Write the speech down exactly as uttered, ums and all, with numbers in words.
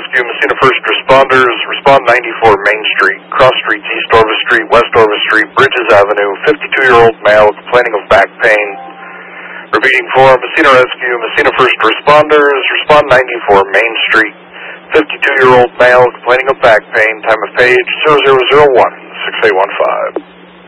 Rescue, Messina First Responders, respond ninety-four Main Street, cross streets East Orvis Street, West Orvis Street, Bridges Avenue, fifty-two-year-old male complaining of back pain. Repeating for Messina Rescue, Messina First Responders, respond ninety-four Main Street, fifty-two-year-old male complaining of back pain, time of page zero zero zero one, six eight one five.